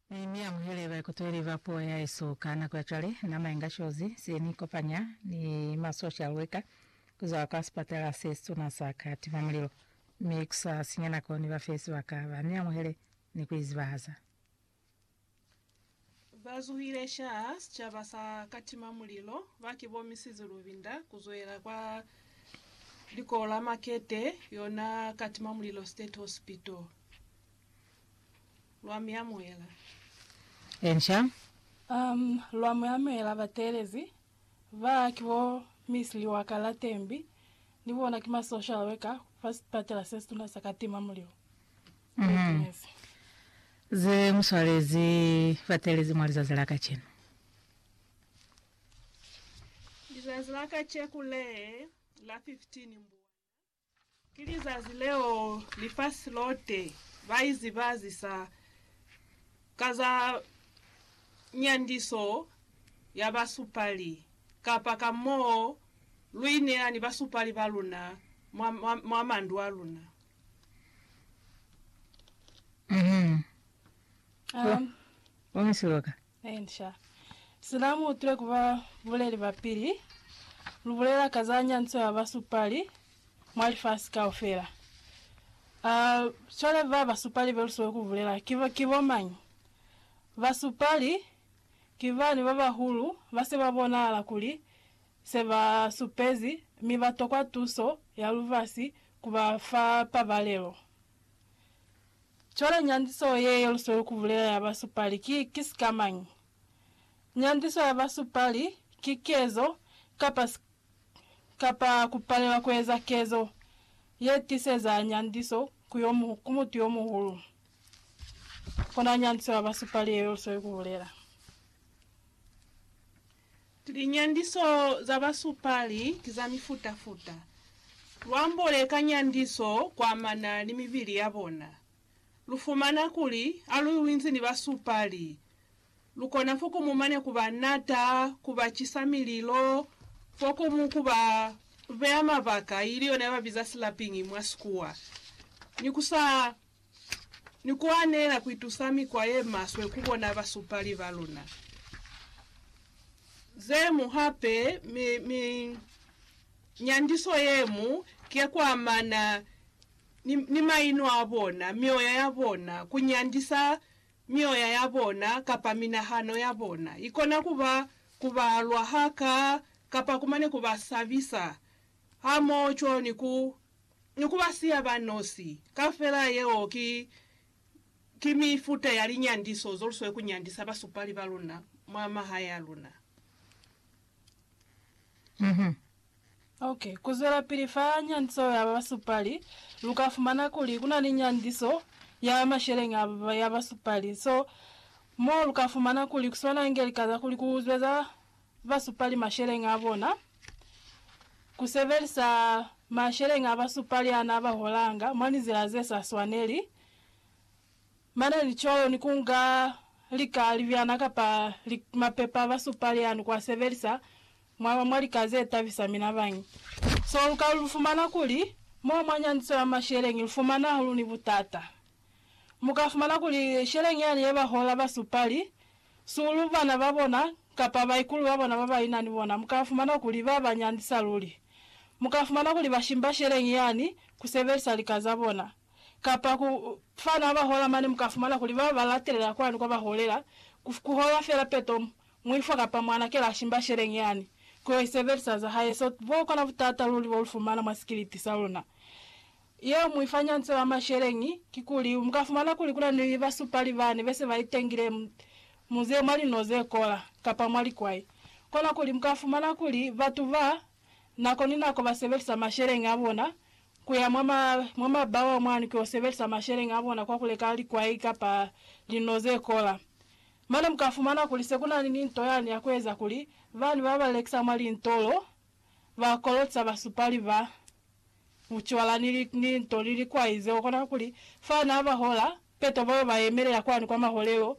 Mia muhelewa kutuelewa po ya isoka na kwa chale na mainga shozi sieni kopanya ni ma social worker kuza kwa spatela sestu na sakati mamlilo mikusa sinyana ko ni ba face wakaba mia muhele ni kwizibaza bazuhire sha chabasa kati mamulilo bakibomisize Ruvinda kuzoera kwa likola makete yona kati mamulilo state hospital lwamia muhela ensha lwamuyamela baterezi bakibo misli wakala tembi nibona kima social worker first patela sestu na sakati mamulilo ze muswalezi batelezi mwaliza zalaka chino lizazilaka chekule la 15 mbuwa kilizazi leo lifasi lote vaizi bazisa kaza nyandiso ya basupali kapa kamo luine ani basupali baluna mwamandu aluna omisiloka ensha silamu tule kuba buleli bapili lubulela kazanya nso ya basupali mwali fasi kaofera chole va basupali belusowe kubulela kibomanyi basupali kivani baba hulu base babona ala kuli seba supezi mibatokwa tuso ya luvasi kubafa pabalelo chole nyandiso ye lusowe kubulela ya basupali kisikamanyi nyandiso ya basupali kikezo kapa kupalela kweza kezo yetise za nyandiso kumuti yomuhulu kona nyandiso ya basupali ye lusowe kubulela tuli nyandiso za basupali kizamifutafuta lwamboleka nyandiso kwa mana ni mibili yabona lufumana kuli aluwinzi ni basupali lukona fuku mumane kuba nata kuba chisamililo fuku mukuba vea mavaka iliyo na yababiza slapping mwasikuwa nikuanela kwitusami kwa ye maswe kubona basupali baluna zemu hape nyandiso yemu kia kwa mana ni maino abona mioya yabona kunyandisa mioya yabona kapa minahano yabona ikona kuba lwahaka kapa kumane kuba savisa hamocho nikubasia banosi kafela yeo kimifuta yali nyandiso zolusowe kunyandisa basupali baluna mama haya luna Okay, kuzela pilifa nyandiso ya basupali lukafumana kuli kuna ni nyandiso ya masherenga ya basupali so mo lukafumana kuli kusona ngeli kaza kuli kuzweza basupali masherenga abona kuseverisa masherenga basupali anaba holanga mwani zilazesa swaneli mana licholo nikunga likali vyanaka pa mapepa basupali anu kwa severisa mwali kazeta visamina vanyi so lukalufumana kuli mo mwanyandiso ya masherengi lufumana huluni butata mukafumana kuli sherengi yani yeba hola basupali sulu bana babona kapa baikulu babona baba inani bona mukafumana kuli baba nyandisa luli mukafumana kuli bashimba sherengi yani kuseverisa likazabona kapa kufana bahola mani mukafumana kuli baba laterera kwani kwa baholera kuhola fera peto mwifa kapa mwana kela shimba sherengi yani kwa severisa za haye so boko na butata luli wolfumana masikiliti salona iyo muifanya nse wa masherengi kikuli mukafumana kuli kuna ni basupali bane bese baitengire muze mwali noze kola kapa mwali kwai kona kuli mukafumana kuli batuva nako ninako baseverisa masherengi abona kuya mwama bawa mwani kwa severisa masherengi abona kwa kule kali kwai kapa linoze kola mana mukafumana kuli sekuna nini ntoyani yakweza kuli vani baba leksa mwali ntolo bakolotsa basupali ba uchwala ni ntolili kwa ize okona kuli fana abahola peto baba bayemerera kwani kwa maholero